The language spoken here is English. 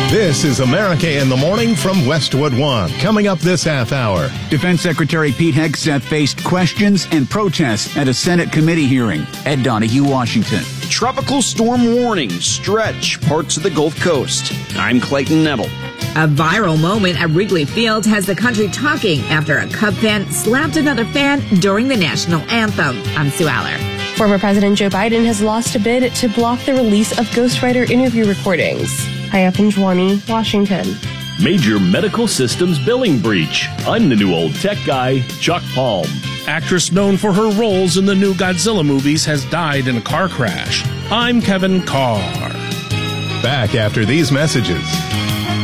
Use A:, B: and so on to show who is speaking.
A: This is America in the Morning from Westwood One. Coming up this half hour.
B: Defense Secretary Pete Hegseth faced questions and protests at a Senate committee hearing. Ed Donahue, Washington.
C: Tropical storm warnings stretch parts of the Gulf Coast. I'm Clayton Neville.
D: A viral moment at Wrigley Field has the country talking after a Cub fan slapped another fan during the national anthem. I'm Sue Aller.
E: Former President Joe Biden has lost a bid to block the release of ghostwriter interview recordings. Hi up in Jwanee, Washington.
F: Major medical systems billing breach. I'm the new old tech guy, Chuck Palm.
G: Actress known for her roles in the new Godzilla movies has died in a car crash. I'm Kevin Carr.
A: Back after these messages.